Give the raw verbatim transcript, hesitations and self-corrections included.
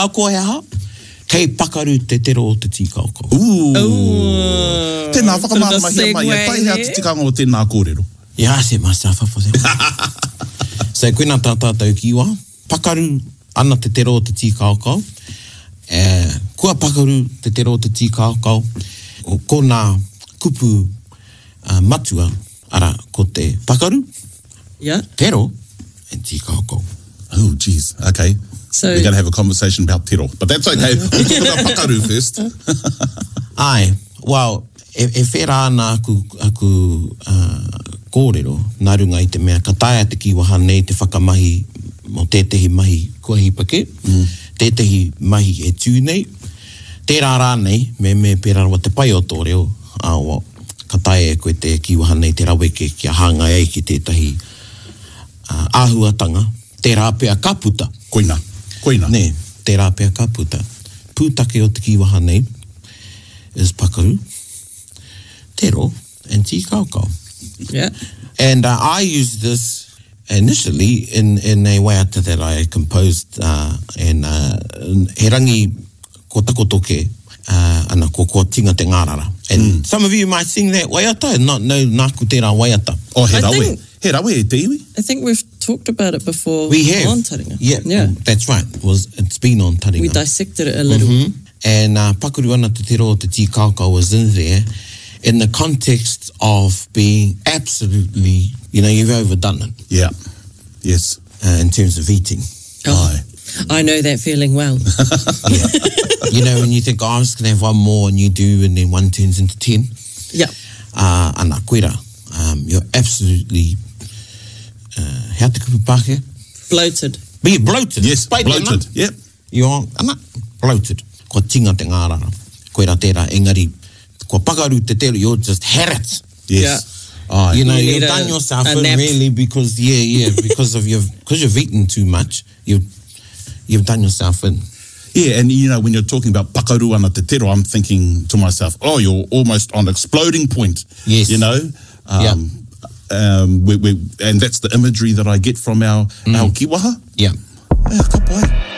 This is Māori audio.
A koe ha, kei pakaru te tero o te tīkaukau. Ooh. Ooh. Tēnā whakamāra mahia mai, e taihea te tikanga o tēnā kōrero. Ia, se myself for them. So, koina tā tātou kiwa, pakaru ana te tero o te tīkaukau, e, kua pakaru te tero o te tīkaukau, o ko nā kupu uh, matua, ara, ko te pakaru, Yeah. tero, and tīkaukau. Oh, geez. Okay. So, We're going to have a conversation about tiro. But that's okay. We'll talk about pakaru first. Ai, well, e, e whera ana aku, aku uh, kōrero, nā runga i te mea, ka taia te kiwaha nei te whakamahi mo tētehi mahi kua hipake, mm. tētehi mahi e tū nei, tērā rā nei, me me pērarawa te pai o tō reo, awa, ka taia e koe te kiwaha nei te raweke kia hanga ei ki tētahi uh, āhuatanga, tērā pēa ka puta. Koina. Koina. Ne, tērā pēa ka puta. Pūtake o te kiwaha nei is pakaru, tero, and tīkaukau. yeah. And uh, I used this initially in, in a waiata that I composed uh, and uh, he rangi ko takotoke uh, ana ko ko tinga te ngārara. And mm. some of you might sing that waiata and not know nāku tērā waiata. Oh, he I rawe. think- He rawe e te iwi. I think we've talked about it before. We have. On Taringa. Yeah, Yeah. that's right. It was, it's been on Taringa. We dissected it a little. Mm-hmm. And uh, Pakuru ana te tero o te tīkaukau was in there in the context of being absolutely, you know, you've overdone it Yeah. Yes. uh, in terms of eating. Oh, Aye. I know that feeling well. Yeah. You know, when you think, oh, I'm just going to have one more, and you do, and then one turns into ten. Yeah. Uh, ana koera, um, you're absolutely, uh, hea te kupu Pākehā? Bloated. Be bloated. Yes, Paiti bloated. ana. Yep. You're ana, bloated. Ko tinga te ngārara. Koera tērā, engari, ko pakaru te tero, you're just had it. Yes. Uh, you know, You you've need done a- yourself a in nap. really because, yeah, yeah, because of your, because you've eaten too much, you've, you've done yourself in. Yeah, and you know, when you're talking about pakaru ana te tero, I'm thinking to myself, oh, you're almost on exploding point. Yes. You know? Um, Yeah. Um, we, we, and that's the imagery that I get from our, mm. our kiwaha. Yeah. Yeah, ka pai.